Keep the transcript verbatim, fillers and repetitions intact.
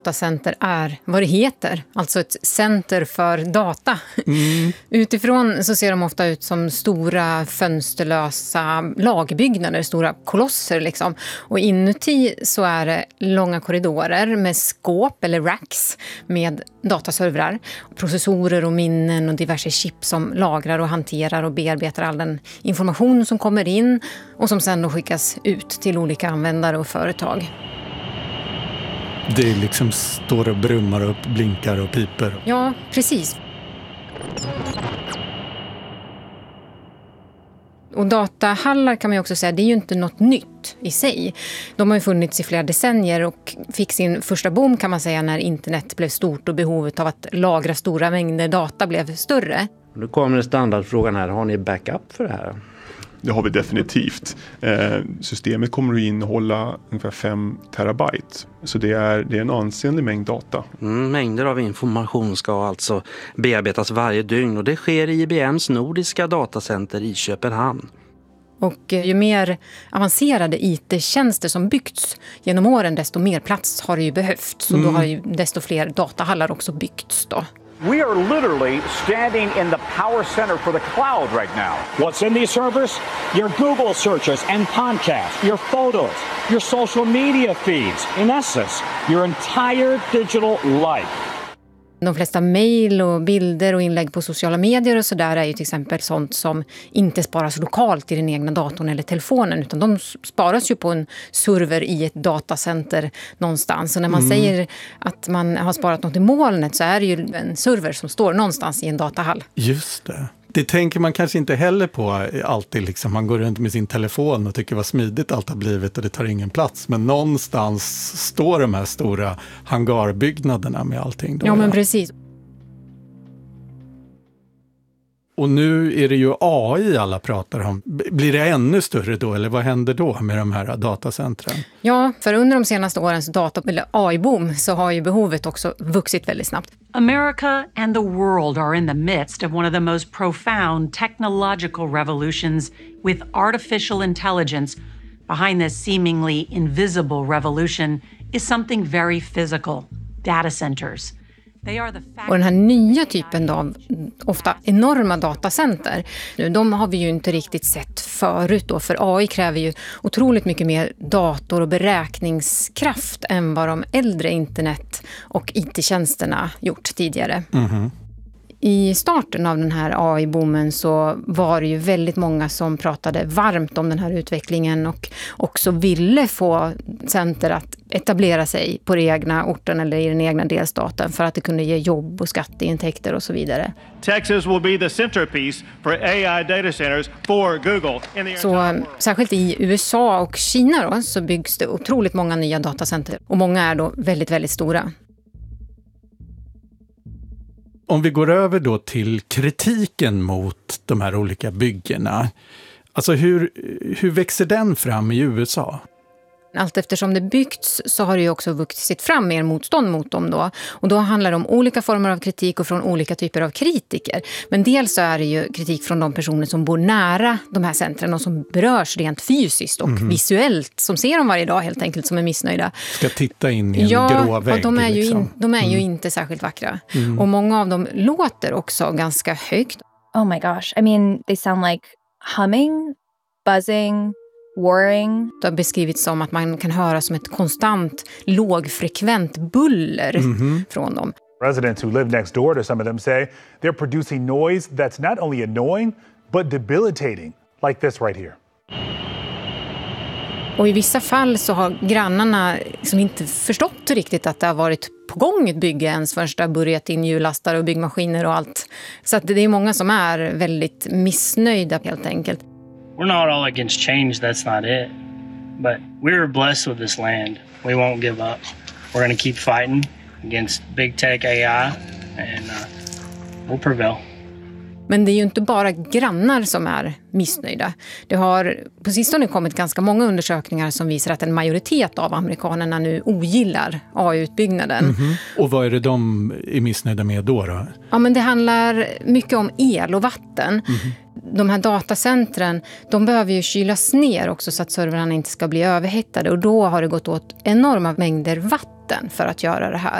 Datacenter är vad det heter, alltså ett center för data. Mm. Utifrån så ser de ofta ut som stora fönsterlösa lagbyggnader, stora kolosser liksom. Och inuti så är det långa korridorer med skåp eller racks med dataservrar, processorer och minnen och diverse chip som lagrar och hanterar och bearbetar all den information som kommer in och som sedan då skickas ut till olika användare och företag. Det liksom står och brummar och blinkar och piper. Ja, precis. Och datahallar kan man ju också säga, det är ju inte något nytt i sig. De har ju funnits i flera decennier och fick sin första boom kan man säga när internet blev stort och behovet av att lagra stora mängder data blev större. Nu kommer standardfrågan här, har ni backup för det här? Det har vi definitivt. Eh, systemet kommer att innehålla ungefär fem terabyte. Så det är, det är en ansenlig mängd data. Mm, mängder av information ska alltså bearbetas varje dygn och det sker i I B M:s nordiska datacenter i Köpenhamn. Och ju mer avancerade I T-tjänster som byggts genom åren, desto mer plats har det ju behövt. Så mm. då har ju desto fler datahallar också byggts då. We are literally standing in the power center for the cloud right now. What's in these servers? Your Google searches and podcasts, your photos, your social media feeds. In essence, your entire digital life. De flesta mejl och bilder och inlägg på sociala medier och sådär är ju till exempel sånt som inte sparas lokalt i den egna datorn eller telefonen, utan de sparas ju på en server i ett datacenter någonstans. Och när man mm. säger att man har sparat något i molnet så är det ju en server som står någonstans i en datahall. Just det. Det tänker man kanske inte heller på alltid. Liksom. Man går runt med sin telefon och tycker vad smidigt allt har blivit och det tar ingen plats. Men någonstans står de här stora hangarbyggnaderna med allting. Då, ja, men precis. Och nu är det ju A I alla pratar om. Blir det ännu större då, eller vad händer då med de här datacentren? Ja, för under de senaste årens data- eller A I-boom så har ju behovet också vuxit väldigt snabbt. America and the world are in the midst of one of the most profound technological revolutions with artificial intelligence. Behind this seemingly invisible revolution is something very physical, data centers. Och den här nya typen av ofta enorma datacenter, de har vi ju inte riktigt sett förut då, för A I kräver ju otroligt mycket mer dator- och beräkningskraft än vad de äldre internet- och I T-tjänsterna gjort tidigare. Mm-hmm. I starten av den här A I-boomen så var det ju väldigt många som pratade varmt om den här utvecklingen och också ville få center att etablera sig på den egna orten eller i den egna delstaten för att det kunde ge jobb och skatteintäkter och så vidare. Texas will be the centerpiece for A I data centers for Google. Så särskilt i U S A och Kina då, så byggs det otroligt många nya datacenter och många är då väldigt, väldigt stora. Om vi går över då till kritiken mot de här olika byggena. Alltså hur, hur växer den fram i U S A? Allt eftersom det byggts så har det ju också vuxit fram mer motstånd mot dem då. Och då handlar det om olika former av kritik och från olika typer av kritiker. Men dels så är det ju kritik från de personer som bor nära de här centren och som berörs rent fysiskt och mm. visuellt. Som ser dem varje dag helt enkelt, som är missnöjda. Ska titta in i en ja, grå vägg. Ja, de är, ju, liksom. in, de är mm. ju inte särskilt vackra. Mm. Och många av dem låter också ganska högt. Oh my gosh, I mean they sound like humming, buzzing, whirring. Det har beskrivits som att man kan höra som ett konstant lågfrekvent buller mm-hmm. från dem. Residents who live next door to some of them say they're producing noise that's not only annoying but debilitating, like this right here. Och i vissa fall så har grannarna liksom inte förstått riktigt att det har varit på gång ett bygge ens först det har börjat in hjulastar och byggmaskiner och allt. Så att det är många som är väldigt missnöjda helt enkelt. We're not all against change, that's not it. But we were blessed with this land. We won't give up. We're going to keep fighting against big tech A I and uh, we'll prevail. Men det är ju inte bara grannar som är missnöjda. Det har på sistone kommit ganska många undersökningar som visar att en majoritet av amerikanerna nu ogillar A I-utbyggnaden. Mm-hmm. Och vad är det de är missnöjda med då då? Ja, men det handlar mycket om el och vatten. Mm-hmm. De här datacentren, de behöver ju kylas ner också så att servrarna inte ska bli överhettade. Och då har det gått åt enorma mängder vatten mitten för att göra det här.